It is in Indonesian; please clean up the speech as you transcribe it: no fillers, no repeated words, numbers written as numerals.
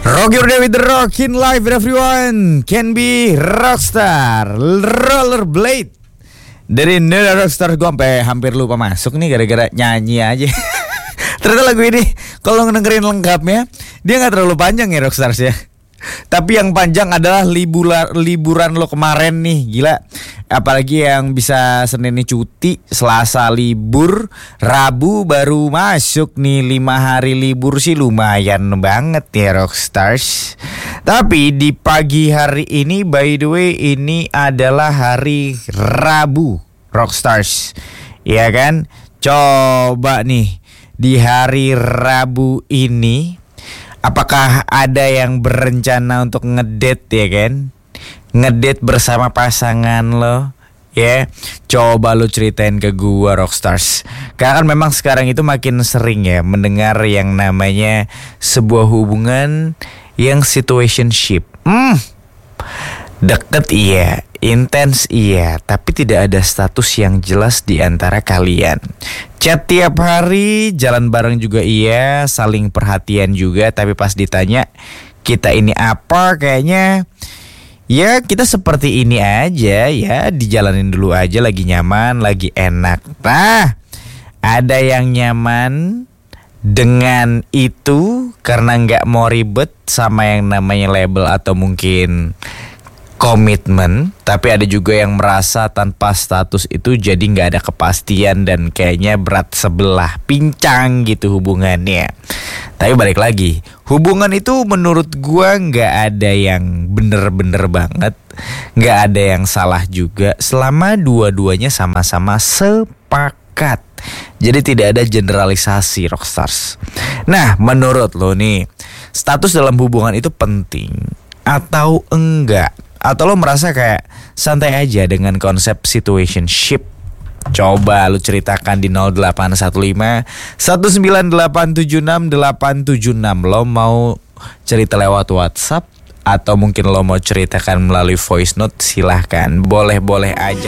Rock your day with the Rockin' Life, everyone can be rockstar. Rollerblade dari Nera Rockstar. Gue sampai hampir lupa masuk nih gara-gara nyanyi aja. Ternyata lagu ini kalau ngedengerin lengkapnya dia gak terlalu panjang ya Rockstars ya. Tapi yang panjang adalah liburan lo kemarin nih. Gila. Apalagi yang bisa Senin nih cuti, Selasa libur, Rabu baru masuk nih. 5 hari libur sih lumayan banget ya Rockstars. Tapi di pagi hari ini, by the way, ini adalah hari Rabu Rockstars, ya kan? Coba nih di hari Rabu ini, apakah ada yang berencana untuk ngedate ya kan? Ngedate bersama pasangan lo, ya. Coba lo ceritain ke gua Rockstars. Karena kan memang sekarang itu makin sering ya mendengar yang namanya sebuah hubungan yang situationship. Deket iya, intens iya, tapi tidak ada status yang jelas di antara kalian. Chat tiap hari, jalan bareng juga iya, saling perhatian juga, tapi pas ditanya kita ini apa, kayaknya ya kita seperti ini aja ya, dijalanin dulu aja, lagi nyaman, lagi enak. Nah, ada yang nyaman dengan itu karena nggak mau ribet sama yang namanya label atau mungkin komitmen, tapi ada juga yang merasa tanpa status itu jadi nggak ada kepastian dan kayaknya berat sebelah, pincang gitu hubungannya. Tapi balik lagi, hubungan itu menurut gua nggak ada yang bener-bener banget, nggak ada yang salah juga selama dua-duanya sama-sama sepakat. Jadi tidak ada generalisasi Rockstars. Nah, menurut lo nih, status dalam hubungan itu penting atau enggak? Atau lo merasa kayak santai aja dengan konsep situationship? Coba lo ceritakan di 0815 19876 876. Lo mau cerita lewat WhatsApp atau mungkin lo mau ceritakan melalui voice note, silahkan, boleh-boleh aja.